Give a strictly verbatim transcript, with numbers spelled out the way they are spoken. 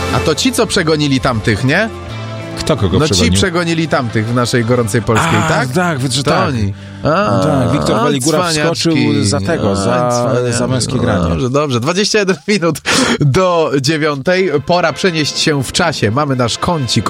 A to ci, co przegonili tamtych, nie? Kto kogo No przegonił? ci przegonili tamtych w naszej gorącej polskiej, A, tak? tak, że To tak. oni. A, tak, Wiktor Waligura wskoczył za tego, A, za, cwaniaczki. za męskie granie. Dobrze, dobrze. dwadzieścia jeden minut do dziewiątej. Pora przenieść się w czasie. Mamy nasz kącik